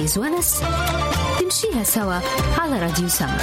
عايز ونس تمشيها سوا على راديو سما.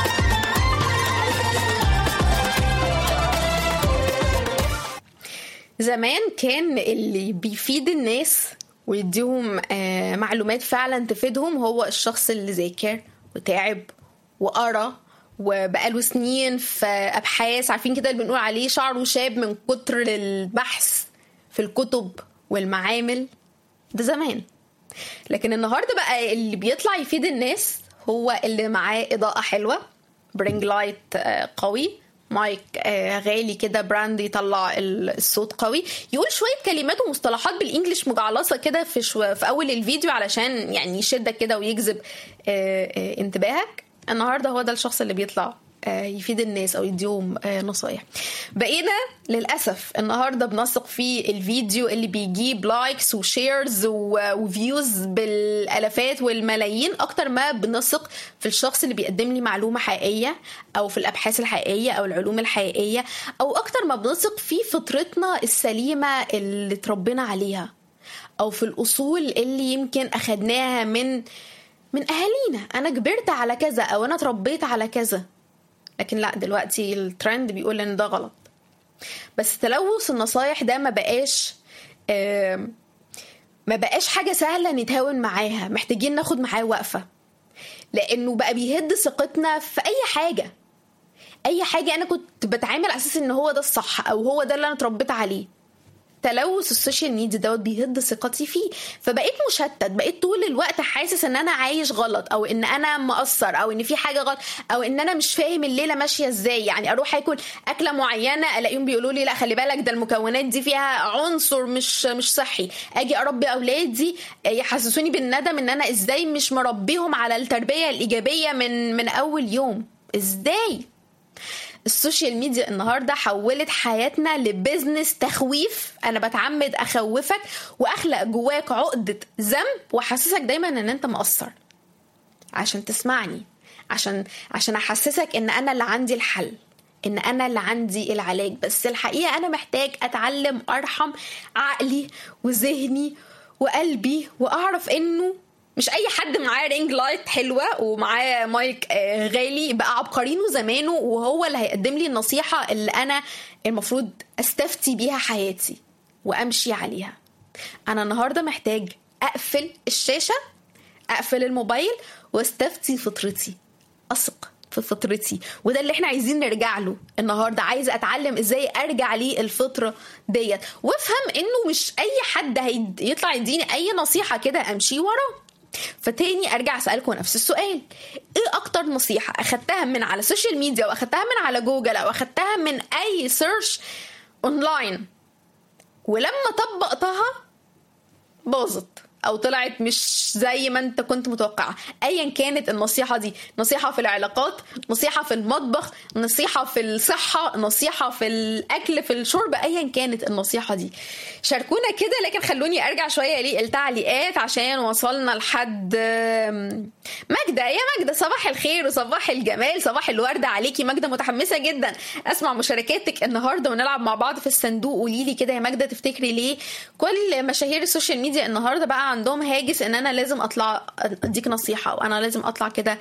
زمان كان اللي بيفيد الناس ويديهم معلومات فعلا تفيدهم هو الشخص اللي ذاكر وتعب وقرأ وبقاله سنين في أبحاث، عارفين كده اللي بنقول عليه شعره شاب من كتر البحث في الكتب والمعامل. ده زمان. لكن النهاردة بقى اللي بيطلع يفيد الناس هو اللي معاه إضاءة حلوة، برينج لايت قوي، مايك غالي كده، براند يطلع الصوت قوي، يقول شوية كلمات ومصطلحات بالإنجليش مجعلصة كده في أول الفيديو علشان يعني يشدك كده ويجذب انتباهك. النهاردة هو ده الشخص اللي بيطلع يفيد الناس أو يديهم نصايح. بقينا للأسف النهاردة بنثق في الفيديو اللي بيجيب لايكس وشيرز وفيوز بالألافات والملايين أكتر ما بنثق في الشخص اللي بيقدم لي معلومة حقيقية أو في الأبحاث الحقيقية أو العلوم الحقيقية، أو أكتر ما بنثق في فطرتنا السليمة اللي تربينا عليها أو في الأصول اللي يمكن أخدناها من أهالينا. أنا كبرت على كذا أو أنا تربيت على كذا، لكن لا، دلوقتي الترند بيقول ان ده غلط. بس تلوث النصايح ده ما بقاش حاجة سهلة نتهاون معاها، محتاجين ناخد معاه وقفة، لانه بقى بيهد ثقتنا في اي حاجة انا كنت بتعامل على اساس ان هو ده الصح او هو ده اللي انا اتربيت عليه. تلوث السوشيال ميديا دوت بيهد ثقتي فيه، فبقيت مشتت، بقيت طول الوقت حاسس ان انا عايش غلط او ان انا مقصر او ان في حاجه غلط او ان انا مش فاهم الليله ماشيه ازاي. يعني اروح اكل اكله معينه الاقيهم بيقولوا لي لا خلي بالك ده المكونات دي فيها عنصر مش صحي، اجي اربي اولادي يحسسوني بالندم ان انا ازاي مش مربيهم على التربيه الايجابيه من اول يوم. ازاي السوشيال ميديا النهاردة حولت حياتنا لبزنس تخويف. أنا بتعمد أخوفك وأخلق جواك عقدة ذنب وأحسسك دايما أن أنت مقصر عشان تسمعني، عشان أحسسك أن أنا اللي عندي الحل، أن أنا اللي عندي العلاج. بس الحقيقة أنا محتاج أتعلم أرحم عقلي وذهني وقلبي وأعرف أنه مش اي حد معاه رينج لايت حلوه ومعاه مايك غالي بقى عبقرينه زمانه وهو اللي هيقدم لي النصيحه اللي انا المفروض استفتي بيها حياتي وامشي عليها. انا النهارده محتاج اقفل الشاشه، اقفل الموبايل واستفتي فطرتي، اثق في فطرتي. وده اللي احنا عايزين نرجع له النهارده. عايزه اتعلم ازاي ارجع لي الفطره ديت وافهم انه مش اي حد هيطلع يديني اي نصيحه كده امشي وراه. فتاني ارجع اسالكم نفس السؤال، ايه اكتر نصيحه اخدتها من على السوشيال ميديا واخدتها من على جوجل او اخدتها من اي سيرش اونلاين ولما طبقتها باظت او طلعت مش زي ما انت كنت متوقعه؟ ايا كانت النصيحه دي، نصيحه في العلاقات، نصيحه في المطبخ، نصيحه في الصحه، نصيحه في الاكل، في الشرب، ايا كانت النصيحه دي شاركونا كده. لكن خلوني ارجع شويه للتعليقات عشان وصلنا لحد ماجدة. يا ماجدة صباح الخير وصباح الجمال، صباح الورد عليكي ماجدة. متحمسه جدا اسمع مشاركاتك النهارده ونلعب مع بعض في الصندوق. قولي لي كده يا ماجدة، تفتكري ليه كل مشاهير السوشيال ميديا النهارده بقى عندهم هاجس ان انا لازم اطلع اديك نصيحه وانا لازم اطلع كده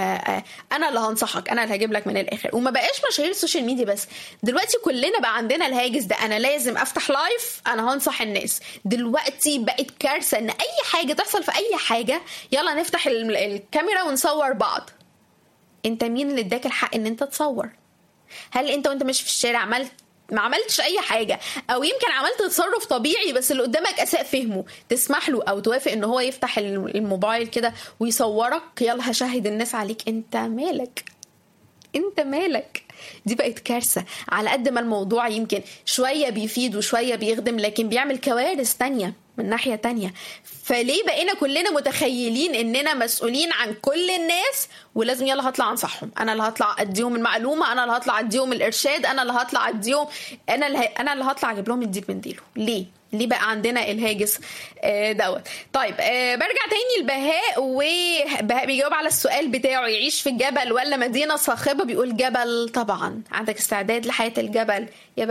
انا اللي هنصحك، انا اللي هجيب لك من الاخر؟ وما بقاش مشاهير السوشيال ميديا بس، دلوقتي كلنا بقى عندنا الهاجس ده، انا لازم افتح لايف انا هنصح الناس. دلوقتي بقت كارثه ان اي حاجه تحصل في اي حاجه يلا نفتح الكاميرا ونصور بعض. انت مين اللي اداك الحق ان انت تصور؟ هل انت وانت مش في الشارع ما عملتش اي حاجه او يمكن عملت تصرف طبيعي بس اللي قدامك اساء فهمه، تسمح له او توافق ان هو يفتح الموبايل كده ويصورك؟ يلا هشاهد الناس عليك. انت مالك؟ دي بقت كارثه. على قد ما الموضوع يمكن شويه بيفيد وشويه بيخدم، لكن بيعمل كوارث تانية من ناحيه تانية. فليه بقينا كلنا متخيلين اننا مسؤولين عن كل الناس ولازم يلا هطلع انصحهم، انا اللي هطلع اديهم المعلومه، انا اللي هطلع اديهم الارشاد، انا اللي هطلع اديهم، انا اللي هطلع اجيب لهم الديب من ديله؟ ليه بقى عندنا الهاجس دوت؟ طيب برجع تاني لبهاء، وبهاء بيجاوب على السؤال بتاعه، يعيش في الجبل ولا مدينه صاخبه؟ بيقول جبل طبعا. عندك استعداد لحياه الجبل يا بهاء؟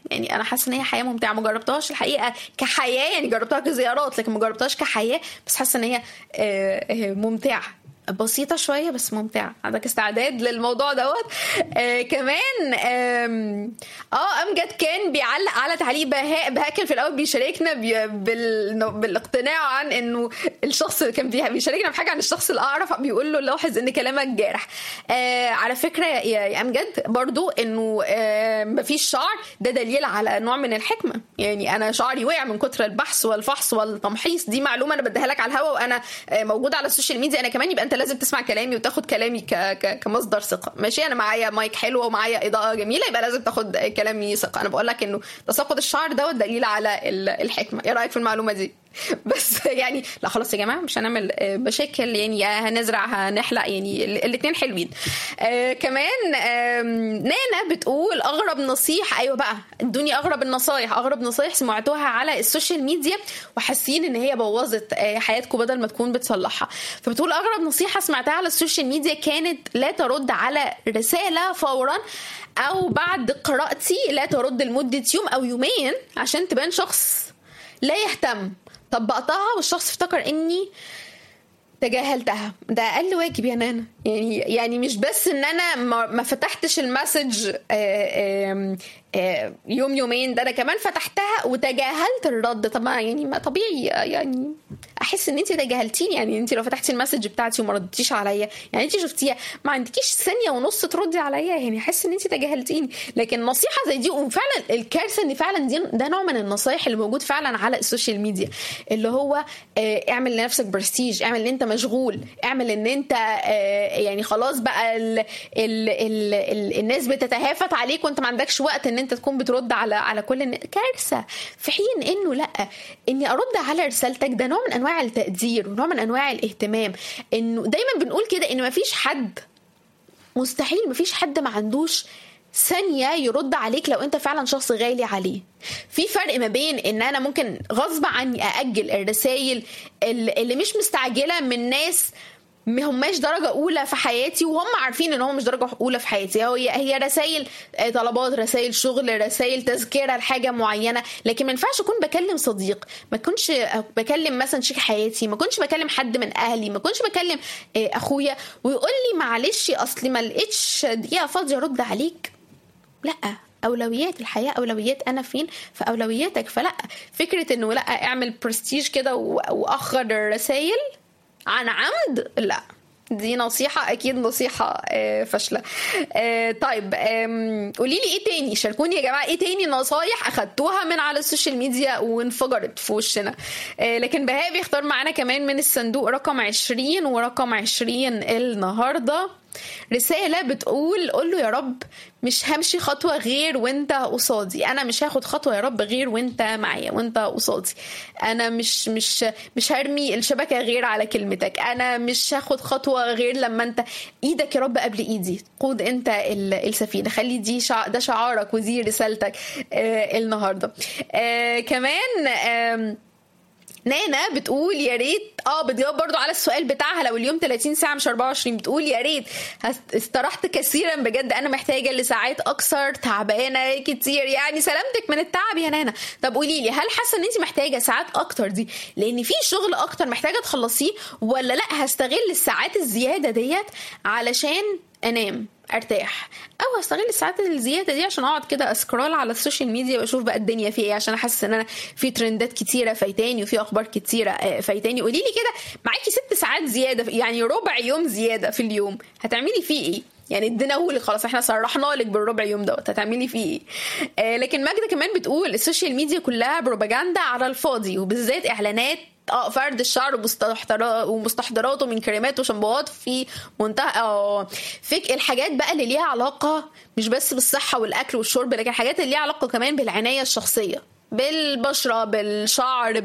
يعني انا حاسه ان هي حياه ممتعه. ما جربتهاش الحقيقه كحياه، يعني جربتها كزيارات لكن ما جربتهاش كحياه، بس حاسه ان هي ممتعه، بسيطة شوية بس ممتعة. عندك استعداد للموضوع دوت؟ كمان أمجد كان بيعلق على تعليق بهاء كان في الأول بيشاركنا بالاقتناع عن إنه الشخص كان بيشاركنا بحاجة عن الشخص الأعرف، بيقول له لاحظ إن كلامك جارح. على فكرة يا أمجد برضو إنه مفيش شعر ده دليل على نوع من الحكمة. يعني أنا شعري وقع من كتر البحث والفحص والتمحيص، دي معلومة أنا بديها لك على الهوا وأنا موجودة على السوشيال ميديا أنا كمان، يبقى أنت لازم تسمع كلامي وتاخد كلامي كمصدر ثقة. ماشي، انا معايا مايك حلو ومعايا اضاءة جميلة، يبقى لازم تاخد كلامي ثقة. انا بقول لك انه تساقط الشعر دوت دليل على الحكمة. ايه رأيك في المعلومة دي؟ بس يعني لا خلاص يا جماعة مش هنعمل مشاكل، يعني هنزرع هنحلق، يعني الاتنين حلوين. كمان نانا بتقول اغرب نصيحة، ايوه بقى ادوني اغرب نصايح سمعتوها على السوشيال ميديا وحاسين ان هي بوظت حياتكم بدل ما تكون بتصلحها. فبتقول اغرب نصيحة سمعتها على السوشيال ميديا كانت لا ترد على رسالة فورا، او بعد قراءتي لا ترد لمدة يوم او يومين عشان تبان شخص لا يهتم. طبقتها والشخص افتكر اني تجاهلتها. ده اقل واجب يا نانا. يعني مش بس ان انا ما فتحتش المسج يوم يومين، ده انا كمان فتحتها وتجاهلت الرد. طب يعني ما طبيعي يعني احس ان انت تجاهلتيني. يعني انت لو فتحتي المسج بتاعتي وما ردتيش عليا، يعني انت شفتيها ما عندكيش ثانيه ونص تردي عليا، يعني احس ان انت تجاهلتيني. لكن نصيحه زي دي، وفعلا الكارثه ان فعلا ده نوع من النصايح اللي موجود فعلا على السوشيال ميديا، اللي هو اعمل لنفسك برستيج، اعمل ان انت مشغول، اعمل ان انت يعني خلاص بقى الناس بتتهافت عليك وانت ما عندكش وقت ان انت تكون بترد على كل الناس. كارثه. في حين انه لا، اني ارد على رسالتك ده نوع من انواع التقدير ونوع من انواع الاهتمام. انه دايما بنقول كده ان مفيش حد، مستحيل مفيش حد ما عندوش ثانية يرد عليك لو انت فعلا شخص غالي عليه. في فرق ما بين ان انا ممكن غصب عني اأجل الرسائل اللي مش مستعجلة من ناس ما هماش درجة أولى في حياتي وهم عارفين إن هم مش درجة أولى في حياتي. هي رسائل طلبات، رسائل شغل، رسائل تذكرة لحاجة معينة. لكن ما ينفعش أكون بكلم صديق، ما كنتش بكلم مثلا شريك حياتي، ما كنتش بكلم حد من أهلي، ما كنتش بكلم أخويا ويقول لي معلش أصلي ما لقيتش دقيقة فاضية أرد عليك. لا، أولويات الحياة، أولويات أنا فين في أولوياتك. فلا فكرة إنه لا اعمل برستيج كده وأخر الرسائل عن عمد، لا دي نصيحة أكيد نصيحة فاشلة. طيب قوليلي إيه تاني، شاركوني يا جماعة إيه تاني نصايح أخدتوها من على السوشيال ميديا وانفجرت في وشنا. لكن بهاء بيختار معنا كمان من الصندوق رقم 20 ورقم 20 النهاردة رسالة بتقول قول له يا رب مش همشي خطوة غير وانت قصادي. انا مش هاخد خطوة يا رب غير وانت معايا وانت قصادي. انا مش هرمي الشبكة غير على كلمتك. انا مش هاخد خطوة غير لما انت ايدك يا رب قبل ايدي، قود انت السفينة. خلي ده شعارك ودي رسالتك النهاردة. كمان نانا بتقول يا ريت بتجاوب برضو على السؤال بتاعها لو اليوم 30 ساعة مش 24. بتقول يا ريت استرحت كثيرا بجد، انا محتاجة لساعات اكثر، تعبانة كتير. يعني سلامتك من التعب يا نانا. طب قولي لي، هل حاسة ان انت محتاجة ساعات اكتر دي لان في شغل اكتر محتاجة تخلصيه، ولا لا هستغل الساعات الزيادة ديت علشان انام ارتاح، او هستغل الساعات الزياده دي عشان اقعد كده اسكرول على السوشيال ميديا واشوف بقى الدنيا فيها ايه، عشان احس ان انا في ترندات كتيره فايتاني وفي اخبار كتيره فايتاني. قولي لي كده، معاكي 6 ساعات زياده، يعني ربع يوم زياده في اليوم، هتعملي فيه ايه؟ يعني اديناهولك خلاص، احنا صرحنا لك بالربع يوم دوت، هتعملي فيه ايه؟ لكن ماجدة كمان بتقول السوشيال ميديا كلها بروباجندا على الفاضي، وبالذات اعلانات فرد الشعر ومستحضراته من كريمات وشامبوهات في منتهى الحاجات بقى اللي ليها علاقة مش بس بالصحة والأكل والشرب، لكن حاجات اللي ليها علاقة كمان بالعناية الشخصية، بالبشرة، بالشعر،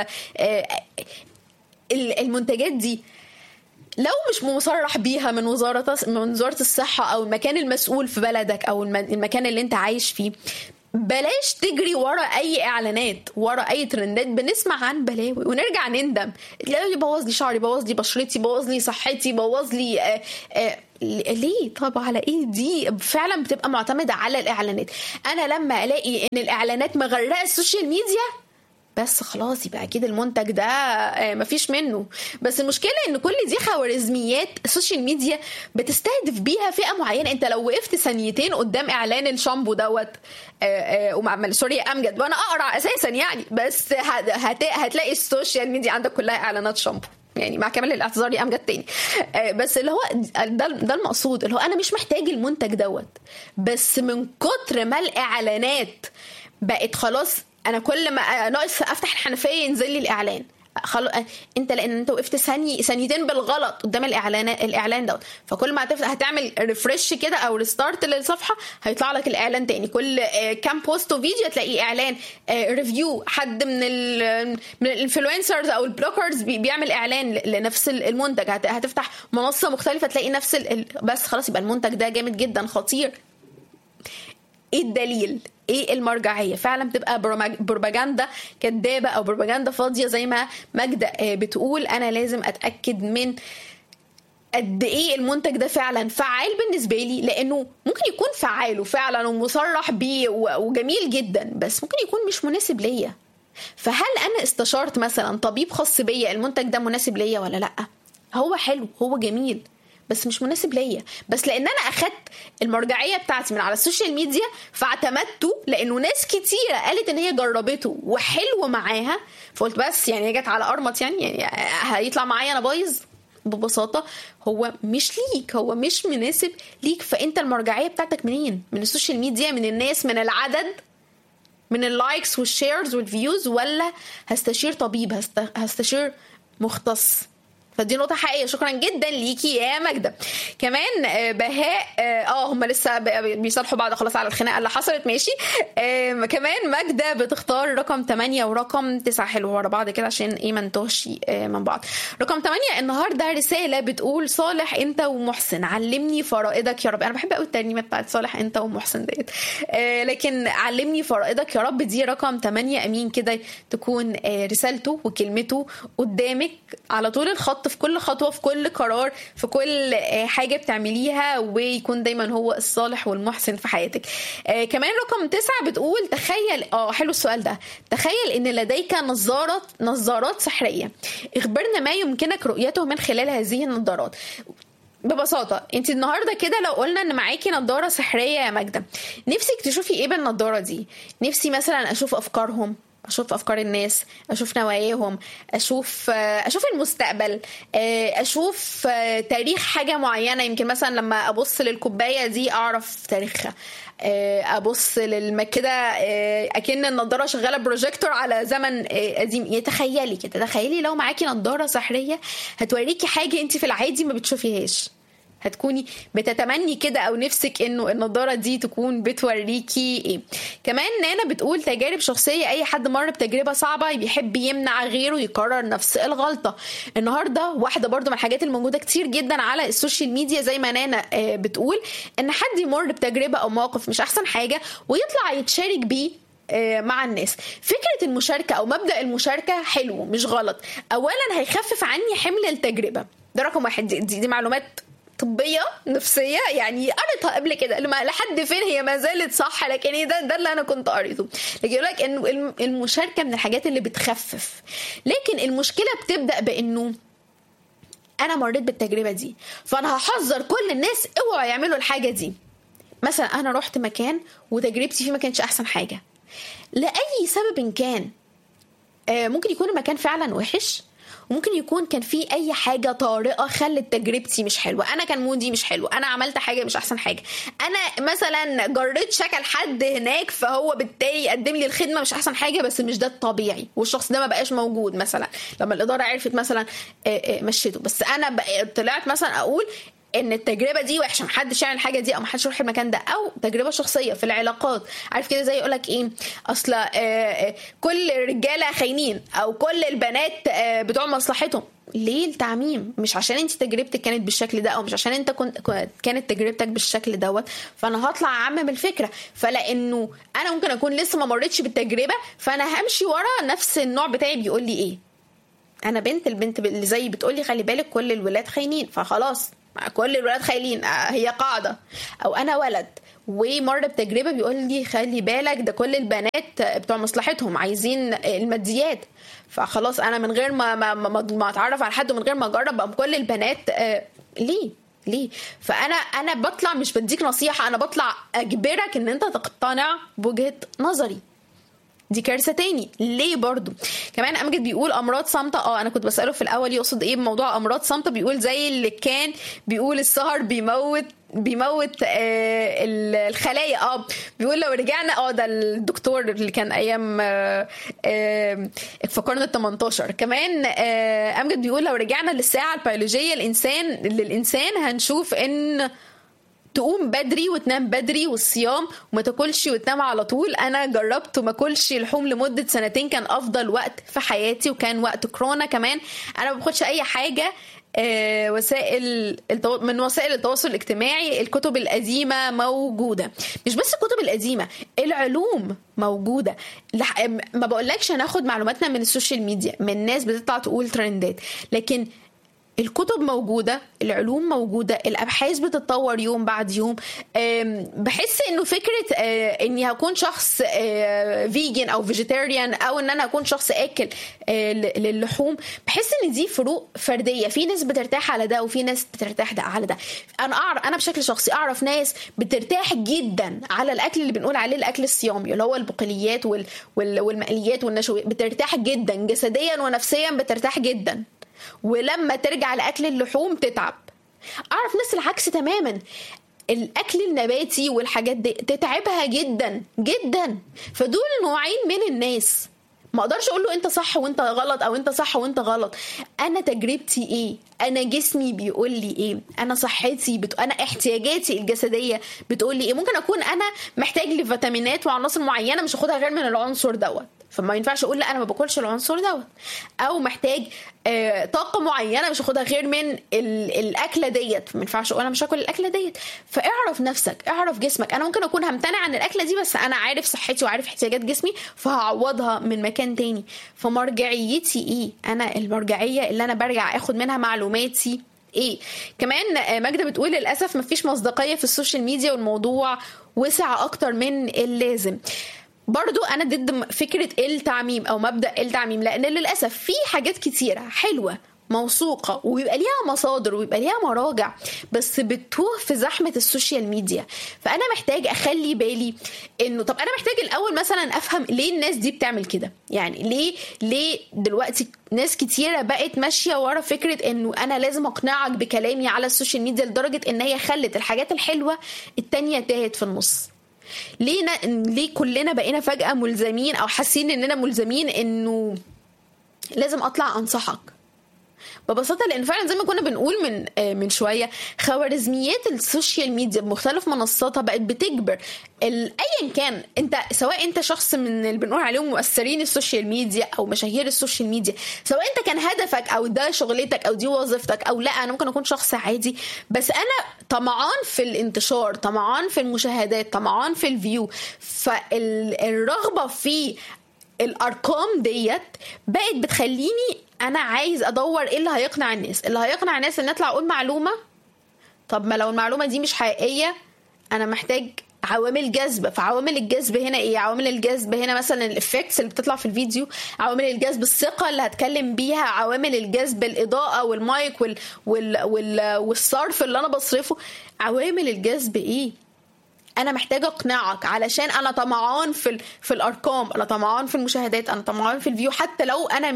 المنتجات دي لو مش مصرح بيها من وزارة الصحة أو المكان المسؤول في بلدك أو المكان اللي انت عايش فيه، بلاش تجري ورا اي اعلانات، ورا اي ترندات. بنسمع عن بلاوي ونرجع نندم، يبوظ لي شعري، بوظ لي بشرتي، بوظ لي صحتي، بوظ لي ليه؟ طب على ايه؟ دي فعلا بتبقى معتمدة على الاعلانات. انا لما الاقي ان الاعلانات مغرقة السوشيال ميديا بس خلاص يبقى اكيد المنتج ده مفيش منه. بس المشكله ان كل دي خوارزميات السوشيال ميديا بتستهدف بيها فئه معينه. انت لو وقفت ثانيتين قدام اعلان الشامبو دوت ومعمل سوري امجد وانا اقرع اساسا يعني، بس هتلاقي السوشيال ميديا عندك كلها اعلانات شامبو، يعني مع كامل الاعتذار يا امجد تاني. بس اللي هو ده المقصود، اللي هو انا مش محتاج المنتج دوت، بس من كتر ما الاعلانات بقت خلاص انا كل ما ناقص افتح الحنفيه ينزل لي الاعلان. انت لان انت وقفت ثانيتين بالغلط قدام الاعلان دوت، فكل ما هتعمل ريفرش كده او ريستارت للصفحه هيطلع لك الاعلان تاني. كل كام بوست وفيديو تلاقي اعلان ريفيو حد من الانفلونسرز او البلوكرز بيعمل اعلان لنفس المنتج. هتفتح منصه مختلفه تلاقي نفس بس خلاص يبقى المنتج ده جامد جدا خطير. ايه الدليل؟ ايه المرجعيه؟ فعلا بتبقى بروباجندا كدابه او بروباجندا فاضيه زي ما ماجدة بتقول. انا لازم اتاكد من قد ايه المنتج ده فعلا فعال بالنسبه لي، لانه ممكن يكون فعال وفعلا ومصرح بيه وجميل جدا، بس ممكن يكون مش مناسب ليا. فهل انا استشارت مثلا طبيب خاص بيا المنتج ده مناسب ليا ولا لا؟ هو حلو، هو جميل، بس مش مناسب ليا. بس لان انا اخدت المرجعيه بتاعتي من على السوشيال ميديا فاعتمدته، لانه ناس كتيره قالت ان هي جربته وحلو معاها، فقلت بس يعني جت على ارمط يعني هيطلع معايا انا بايظ. ببساطه هو مش ليك، هو مش مناسب ليك. فانت المرجعيه بتاعتك منين؟ من السوشيال ميديا، من الناس، من العدد، من اللايكس والشيرز والفيوز، ولا هستشير طبيب، هستشير مختص؟ فدي نقطة حقيقية. شكرا جدا ليكي يا ماجدة. كمان بهاء هم لسه بيصالحوا بعض خلاص على الخناقة اللي حصلت، ماشي. كمان ماجدة بتختار رقم 8 ورقم 9 حلو ورا بعض كده عشان ايه ما نتوهش من بعض. رقم 8 النهاردة رسالة بتقول: صالح انت ومحسن علمني فرائضك يا رب. انا بحب قوي الترنيمة بتاعت صالح انت ومحسن ديت، لكن علمني فرائضك يا رب دي رقم 8. امين كده تكون رسالته وكلمته قدامك على طول الخط، في كل خطوة، في كل قرار، في كل حاجة بتعمليها، ويكون دايما هو الصالح والمحسن في حياتك. كمان رقم 9 بتقول: تخيل حلو السؤال ده، تخيل ان لديك نظارات سحرية، اخبرنا ما يمكنك رؤيته من خلال هذه النظارات. ببساطة انت النهاردة كده لو قلنا ان معاكي نظارة سحرية يا ماجدة، نفسك تشوفي ايه بالنظارة دي؟ نفسي مثلا اشوف افكارهم، اشوف افكار الناس، اشوف نواياهم، اشوف المستقبل، اشوف تاريخ حاجه معينه. يمكن مثلا لما ابص للكوبايه دي اعرف تاريخها، ابص كده اكن النضاره شغاله بروجيكتور على زمن قديم. يتخيلي كده، تخيلي لو معاكي نضاره سحريه هتوريكي حاجه انت في العادي ما بتشوفيهاش، هتكوني بتتمني كده او نفسك انه النضاره دي تكون بتوريكي ايه. كمان نانا بتقول: تجارب شخصيه، اي حد مر بتجربه صعبه بيحب يمنع غيره يكرر نفس الغلطه. النهارده واحده برضو من الحاجات الموجوده كتير جدا على السوشيال ميديا زي ما نانا بتقول، ان حد يمر بتجربه او موقف مش احسن حاجه ويطلع يتشارك بيه مع الناس. فكرة المشاركة او مبدأ المشاركة حلو مش غلط. اولا هيخفف عني حمل التجربة، ده رقم واحد. دي معلومات طبية نفسية يعني قريتها قبل كده، لحد فين هي ما زالت صح، لكن ايه ده اللي انا كنت قريته. لكن يقول لك انه المشاركة من الحاجات اللي بتخفف. لكن المشكلة بتبدأ بانه انا مريت بالتجربة دي، فانا هحذر كل الناس اوعوا يعملوا الحاجة دي. مثلا انا رحت مكان وتجربتي فيه ما كانتش احسن حاجة لأي سبب كان، ممكن يكون المكان فعلا وحش، وممكن يكون كان في اي حاجه طارئه خلت تجربتي مش حلوه، انا كان مودي مش حلو، انا عملت حاجه مش احسن حاجه، انا مثلا جريت شكل حد هناك فهو بالتالي قدم لي الخدمه مش احسن حاجه، بس مش ده الطبيعي، والشخص ده ما بقاش موجود مثلا لما الاداره عرفت مثلا مشيته. بس انا طلعت مثلا اقول ان التجربه دي وحشه، محدش يعمل الحاجه دي او محدش يروح المكان ده. او تجربه شخصيه في العلاقات، عارف كده زي يقولك ايه، اصل كل الرجاله خاينين او كل البنات بتوع مصلحتهم. ليه التعميم؟ مش عشان انت تجربتك كانت بالشكل ده، او مش عشان انت كانت تجربتك بالشكل دوت فانا هطلع اعمم الفكره. فلانه انا ممكن اكون لسه ما مريتش بالتجربه، فانا همشي ورا نفس النوع بتاعي بيقول لي ايه. انا البنت اللي زي بتقول لي خلي بالك كل الولاد خاينين، فخلاص كل الولاد خايلين، هي قاعده. او انا ولد ومر بتجربه بيقول لي خلي بالك ده كل البنات بتوع مصلحتهم عايزين الماديات، فخلاص انا من غير ما اتعرف على حد ومن غير ما اجرب بقى كل البنات ليه. فانا بطلع مش بديك نصيحه، انا بطلع اجبرك ان انت تقتنع بوجهه نظري. دي كارثه تاني. ليه برضو كمان امجد بيقول امراض صامته. انا كنت بساله في الاول يقصد ايه بموضوع امراض صامته، بيقول زي اللي كان بيقول السهر بيموت الخلايا. بيقول لو رجعنا ده الدكتور اللي كان ايام في القرن ال18 كمان. امجد بيقول لو رجعنا للساعه البيولوجيه للانسان هنشوف ان تقوم بدري وتنام بدري والصيام وما تاكلش وتنام على طول. انا جربت وما اكلش لحوم لمده 2 سنين، كان افضل وقت في حياتي، وكان وقت كورونا كمان. انا ما باخدش اي حاجه من وسائل التواصل الاجتماعي. الكتب القديمه موجوده، مش بس الكتب القديمه، العلوم موجوده. ما بقولكش هناخد معلوماتنا من السوشيال ميديا، من ناس بتطلع تقول ترندات، لكن الكتب موجودة، العلوم موجودة، الأبحاث بتتطور يوم بعد يوم. بحس إنه فكرة إني هكون شخص فيجن أو فيجيتيريان، أو إن أنا هكون شخص آكل للحوم، بحس إن دي فروق فردية. في ناس بترتاح على ده وفي ناس بترتاح على ده. أنا بشكل شخصي أعرف ناس بترتاح جدا على الأكل اللي بنقول عليه الأكل الصيامي، اللي هو البقوليات والمقليات والنشويات، بترتاح جدا جسديا ونفسيا، بترتاح جدا. ولما ترجع لأكل اللحوم تتعب. أعرف ناس العكس تماما، الأكل النباتي والحاجات دي تتعبها جدا جدا. فدول نوعين من الناس، ما اقدرش اقول له انت صح وانت غلط او انت صح وانت غلط. انا تجربتي ايه، انا جسمي بيقول لي ايه، انا صحتي انا احتياجاتي الجسديه بتقول لي ايه. ممكن اكون انا محتاج لفيتامينات وعناصر معينه مش هاخدها غير من العنصر دوت، فما ينفعش اقول لا انا ما باكلش العنصر دوت. او محتاج طاقه معينه مش هاخدها غير من الاكله ديت، ما ينفعش اقول انا مش هاكل الاكله ديت. فاعرف نفسك، اعرف جسمك. انا ممكن اكون همتنع عن الاكله دي، بس انا عارف صحتي وعارف احتياجات جسمي، فهعوضها من مكان تاني. فمرجعيتي ايه؟ انا المرجعيه اللي انا برجع اخد منها معلوماتي ايه. كمان ماجدة بتقول للاسف مفيش مصداقيه في السوشيال ميديا، والموضوع وسع اكتر من اللازم. برضو انا ضد فكرة التعميم او مبدأ التعميم، لان للأسف في حاجات كتيرة حلوة موثوقة ويبقى ليها مصادر ويبقى ليها مراجع، بس بتوه في زحمة السوشيال ميديا. فانا محتاج اخلي بالي انه طب انا محتاج الاول مثلا افهم ليه الناس دي بتعمل كده. يعني ليه دلوقتي ناس كتيرة بقت ماشية ورا فكرة انه انا لازم اقنعك بكلامي على السوشيال ميديا، لدرجة ان هي خلت الحاجات الحلوة التانية تاهت في النص. ليه كلنا بقينا فجأة ملزمين او حاسين اننا ملزمين انه لازم اطلع انصحك ببساطة؟ لان فعلا زي ما كنا بنقول من شوية، خوارزميات السوشيال ميديا بمختلف منصاتها بقت بتجبر ايا كان انت، سواء انت شخص من اللي بنقول عليهم مؤثرين السوشيال ميديا او مشاهير السوشيال ميديا، سواء انت كان هدفك او ده شغلتك او دي وظيفتك او لا، انا ممكن اكون شخص عادي بس انا طمعان في الانتشار، طمعان في المشاهدات، طمعان في الفيو. فالرغبة في الارقام ديت بقت بتخليني انا عايز ادور ايه اللي هيقنع الناس. اللي هيقنع الناس ان اطلع اقول معلومه، طب ما لو المعلومه دي مش حقيقيه انا محتاج عوامل جذب. فعوامل الجذب هنا ايه؟ عوامل الجذب هنا مثلا الافكتس اللي بتطلع في الفيديو، عوامل الجذب الثقه اللي هتكلم بيها، عوامل الجذب الاضاءه والمايك والصرف اللي انا بصرفه. عوامل الجذب ايه؟ انا محتاجه اقنعك علشان انا طمعان في الارقام، انا طمعان في المشاهدات، انا طمعان في الفيو، حتى لو انا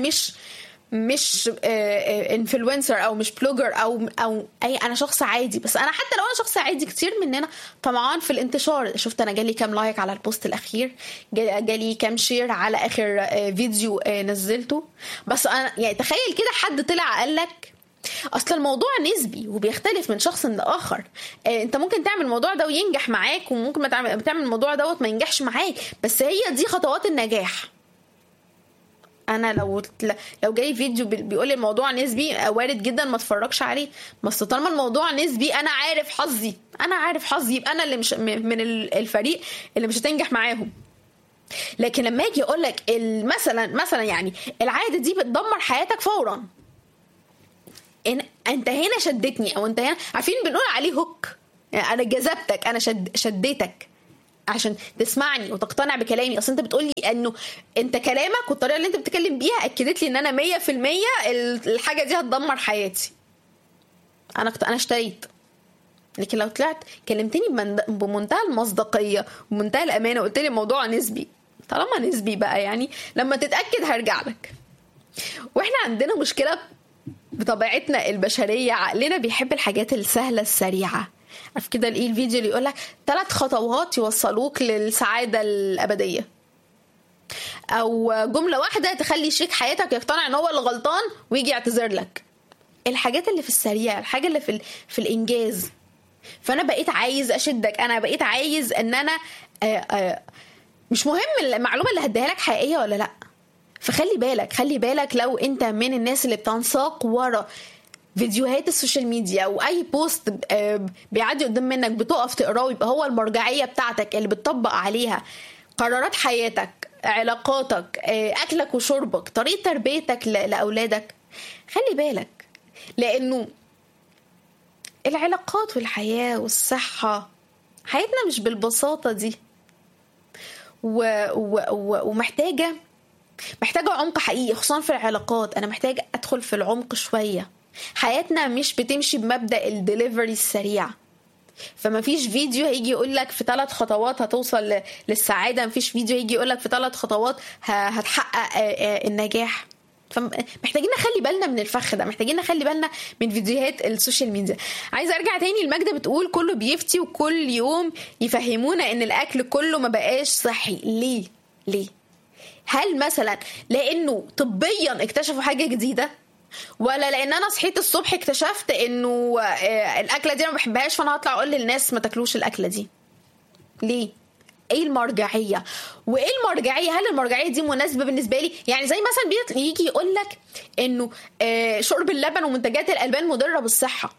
مش انفلونسر او مش بلوجر او انا شخص عادي. بس انا حتى لو انا شخص عادي، كتير مننا طمعان في الانتشار. شفت انا جالي كام لايك على البوست الاخير، جالي كام شير على اخر فيديو نزلته. بس انا يعني تخيل كده حد طلع قال لك اصل الموضوع نسبي وبيختلف من شخص لاخر. انت ممكن تعمل الموضوع ده وينجح معاك، وممكن ما تعمل الموضوع دوت ما ينجحش معاك، بس هي دي خطوات النجاح. انا لو جاي فيديو بيقول لي الموضوع نسبي، وارد جدا ما اتفرجش عليه. بس طالما الموضوع نسبي انا عارف حظي يبقى انا اللي مش من الفريق اللي مش هتنجح معاهم. لكن لما اجي اقول لك مثلا يعني العاده دي بتدمر حياتك فورا، انت هنا شدتني، او انت هنا عارفين بنقول عليه هوك، يعني انا جذبتك، انا شديتك عشان تسمعني وتقتنع بكلامي. اصل انت بتقولي انه انت كلامك والطريقه اللي انت بتتكلم بيها اكدت لي ان انا 100% الحاجه دي هتدمر حياتي. انا اشتريت. لكن لو طلعت كلمتني بمنتهى المصداقيه ومنتهى الامانه وقلت لي الموضوع نسبي، طالما نسبي بقى يعني لما تتاكد هرجع لك. واحنا عندنا مشكله بطبيعتنا البشريه، عقلنا بيحب الحاجات السهله السريعه. عارف كده ايه الفيديو اللي يقولك 3 خطوات يوصلوك للسعاده الابديه، او جمله واحده تخلي شريك حياتك يقتنع ان هو اللي غلطان ويجي يعتذر لك. الحاجات اللي في السريع، الحاجه اللي في الانجاز. فانا بقيت عايز اشدك، انا بقيت عايز ان انا مش مهم المعلومه اللي هديها لك حقيقيه ولا لا. فخلي بالك، خلي بالك لو انت من الناس اللي بتنساق ورا فيديوهات السوشيال ميديا او اي بوست بيعدي قدام منك بتقف تقراه ويبقى هو المرجعيه بتاعتك اللي بتطبق عليها قرارات حياتك، علاقاتك، اكلك وشربك، طريقه تربيتك لاولادك، خلي بالك. لانه العلاقات والحياه والصحه حياتنا مش بالبساطه دي، ومحتاجه عمق حقيقي، خصوصا في العلاقات. انا محتاجه ادخل في العمق شويه. حياتنا مش بتمشي بمبدأ الدليفري السريع. فما فيش فيديو هيجي يقولك في 3 خطوات هتوصل للسعادة، ما فيش فيديو هيجي يقولك في 3 خطوات هتحقق النجاح. فمحتاجين نخلي بالنا من الفخ ده، محتاجين نخلي بالنا من فيديوهات السوشيال ميديا. عايزة ارجع تاني المجدة بتقول كله بيفتي وكل يوم يفهمونا ان الاكل كله ما بقاش صحي. ليه؟ هل مثلا لانه طبيا اكتشفوا حاجة جديدة، ولا لان انا صحيت الصبح اكتشفت انه الاكله دي انا ما بحبهاش فانا هطلع اقول للناس ما تاكلوش الاكله دي؟ ليه؟ ايه المرجعيه؟ وايه المرجعيه؟ هل المرجعيه دي مناسبه بالنسبه لي؟ يعني زي مثلا يجي يقول لك انه شرب اللبن ومنتجات الالبان مضره بالصحه.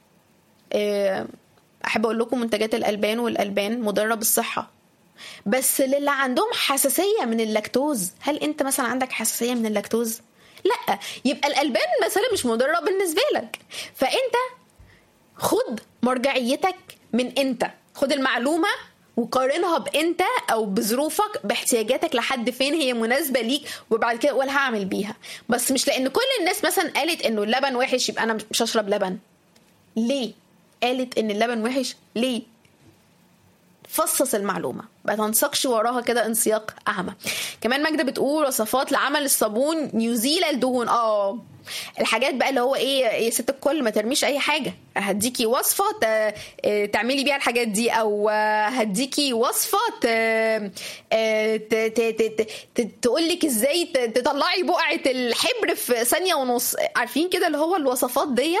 احب اقول لكم منتجات الالبان والالبان مضره بالصحه، بس للي عندهم حساسيه من اللاكتوز. هل انت مثلا عندك حساسيه من اللاكتوز؟ لا، يبقى الألبان مثلا مش مضرة بالنسبة لك. فأنت خد مرجعيتك من أنت، خد المعلومة وقارنها بأنت أو بظروفك باحتياجاتك لحد فين هي مناسبة ليك، وبعد كده قول هعمل بيها. بس مش لأن كل الناس مثلا قالت إنه اللبن وحش يبقى أنا مش هشرب لبن. ليه قالت إن اللبن وحش؟ ليه؟ فصص المعلومة، ما تنسقش وراها كده انسياق أعمى. كمان ماجدة بتقول وصفات لعمل الصابون يزيل الدهون. الحاجات بقى اللي هو ايه يا ست الكل، ما ترميش اي حاجة. هديكي وصفة تعملي بيها الحاجات دي، او هديكي وصفة تقولك ازاي تطلعي بقعة الحبر في 1.5 ثانية. عارفين كده اللي هو الوصفات ديت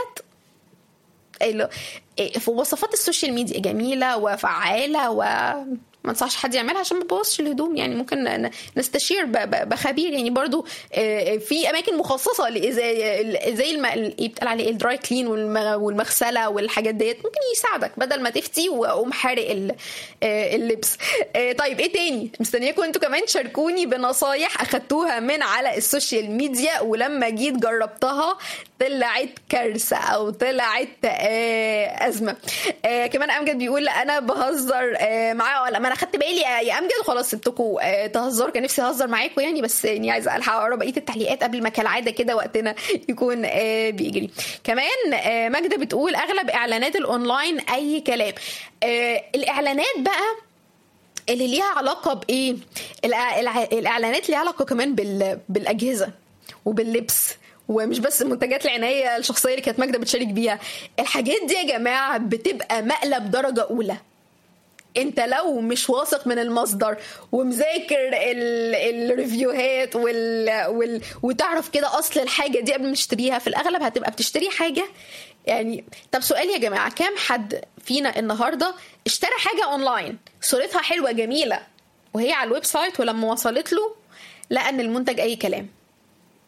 في وصفات السوشيال ميديا جميلة وفعالة، وما انصحش حد يعملها عشان ما تبوظش الهدوم. يعني ممكن نستشير بخبير، يعني برضو في اماكن مخصصة زي بيتقال عليه الدراي كلين والمغسلة والحاجات ديت، ممكن يساعدك بدل ما تفتي وقوم حارق اللبس. طيب ايه تاني؟ مستنياكم انتوا كمان تشاركوني بنصايح اخدتوها من على السوشيال ميديا ولما جيت جربتها طلعت كارثة او طلعت ازمة. كمان امجد بيقول انا بهزر معاه، ولا ما انا خدت بالي يا امجد وخلاص سبتكم تهزروا، كان نفسي اهزر معاكم يعني، بس يعني عايزه الحق اقرا بقيه التعليقات قبل ما كالعاده كده وقتنا يكون بيجري. كمان ماجده بتقول اغلب اعلانات الاونلاين اي كلام. الاعلانات بقى اللي ليها علاقه بايه؟ الاعلانات ليها علاقه كمان بالاجهزه وباللبس، ومش بس منتجات العناية الشخصية اللي كانت ماجدة بتشارك بيها. الحاجات دي يا جماعة بتبقى مقلب درجة أولى. انت لو مش واثق من المصدر ومذاكر الريفيوهات وتعرف كده أصل الحاجة دي قبل ما تشتريها، في الأغلب هتبقى بتشتري حاجة يعني. طب سؤال يا جماعة، كام حد فينا النهاردة اشترى حاجة أونلاين صورتها حلوة جميلة وهي على الويب سايت ولما وصلت له لقى أن المنتج أي كلام؟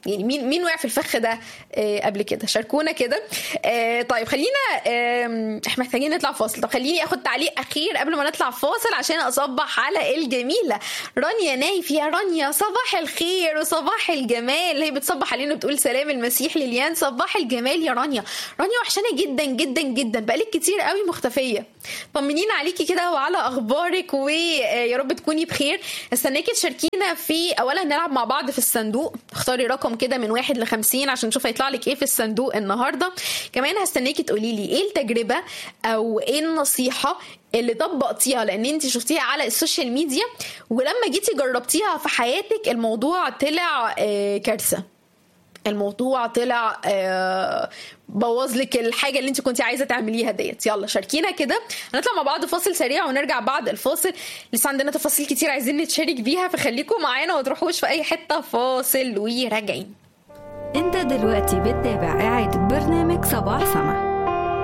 يعني مين وقع في الفخ ده قبل كده؟ شاركونا كده. طيب خلينا احنا محتاجين نطلع فاصل. طب خليني اخد تعليق اخير قبل ما نطلع فاصل عشان اصبح على الجميله رانيا نايف. يا رانيا صباح الخير وصباح الجمال. هي بتصبح علينا بتقول سلام المسيح لليان. صباح الجمال يا رانيا. رانيا وحشانه جدا جدا جدا، بقالك كتير قوي مختفيه. طمنينا عليكي كده وعلى اخبارك، ويا رب تكوني بخير. استناكي تشاركينا في اولا نلعب مع بعض في الصندوق. اختاري رقم كده من 1 ل 50 عشان نشوف هيطلع لك ايه في الصندوق النهارده. كمان هستناكي تقولي لي ايه التجربه او ايه النصيحه اللي طبقتيها لان انت شفتيها على السوشيال ميديا، ولما جيتي جربتيها في حياتك الموضوع طلع كارثه، الموضوع طلع بوظ لك الحاجه اللي انت كنتي عايزه تعمليها ديت. يلا شاركينا كده. هنطلع مع بعض فاصل سريع ونرجع بعد الفاصل. لسه عندنا تفاصيل كتير عايزين نتشارك بيها، فخليكم معانا وما تروحوش في اي حته. فاصل وراجعين. انت دلوقتي بتتابع إعادة برنامج صباح سما.